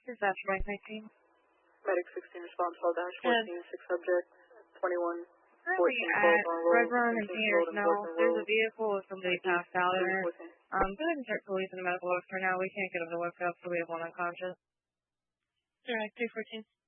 Dispatch rank 19. Medic 16 response, call dash 14, 6 subjects, 21, 14, Currently 12 at on roll, Red Run and 15 Peters float and now. 14 There's roll, a vehicle with somebody passed out in it. 14. Go ahead and start police in the medical work for now. We can't get him to work up, so we have one unconscious. Direct 314.